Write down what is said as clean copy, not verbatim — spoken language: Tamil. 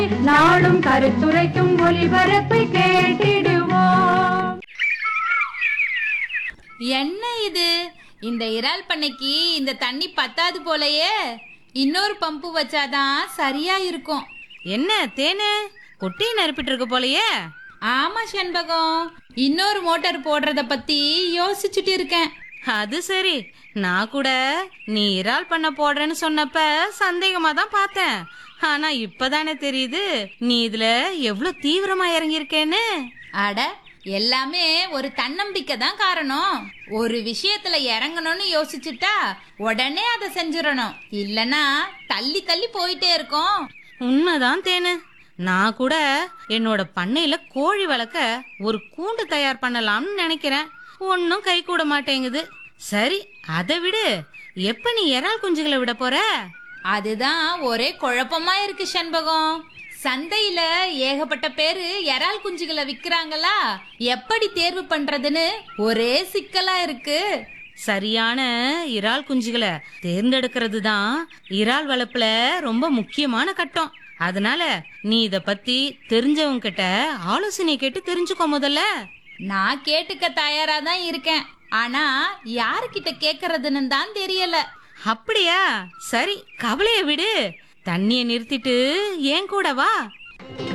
நாளும் கருத்துரைக்கும் ஒலிபரப்பை கேட்டிடுவோம். என்ன இது? இந்த இறால் பண்ணைக்கு இந்த தண்ணி பத்தாது போலயே. இன்னொரு பம்பு வச்சாதான் சரியா இருக்கும். என்ன தேனு கொட்டி நறுப்பிட்டு இருக்க போலயே? ஆமா செண்பகம், இன்னொரு மோட்டார் போடுறத பத்தி யோசிச்சுட்டு இருக்கேன். அது சரி, நான் கூட நீ இறால் பண்ண போடுறேன்னு சொன்னப்ப சந்தேகமா தான் பார்த்தேன். ஆனா இப்பதானே தெரியுது நீ இதுல எவ்வளவு தீவிரமா இறங்கியிருக்கேன்னு. அட, எல்லாமே ஒரு தன்னம்பிக்கை தான் காரணம். ஒரு விஷயத்துல இறங்கணும்னு யோசிச்சுட்டா உடனே அதை செஞ்சிடணும். இல்லனா தள்ளி தள்ளி போயிட்டே இருக்கோம். உண்மைதான் தேனு. நான் கூட என்னோட பண்ணையில கோழி வளர்க்க ஒரு கூண்டு தயார் பண்ணலாம்னு நினைக்கிறேன். ஒன்னும் கை கூட மாட்டேங்குது. சரி, அதை விடு. எப்ப நீ இறால் குஞ்சுகளை விட போற? அதுதான் ஒரே குழப்பமா இருக்கு செண்பகம். சந்தையில ஏகப்பட்ட பேரு இறால் குஞ்சுகளை விக்கிறாங்களா, எப்படி தேர்வு பண்றதுன்னு ஒரே சிக்கலா இருக்கு. சரியான இறால் குஞ்சுகளை தேர்ந்தெடுக்கிறது தான் இறால் வளர்ப்புல ரொம்ப முக்கியமான கட்டம். அதனால நீ இத பத்தி தெரிஞ்சவங்க கிட்ட ஆலோசனை கேட்டு தெரிஞ்சுக்கோ முதல்ல. நான் கேட்டுக்க தயாரா தான் இருக்கேன். ஆனா யாருக்கிட்ட கேக்குறதுன்னு தான் தெரியல. அப்படியா? சரி, கவலைய விடு. தண்ணிய நிறுத்திட்டு ஏன் கூட வா.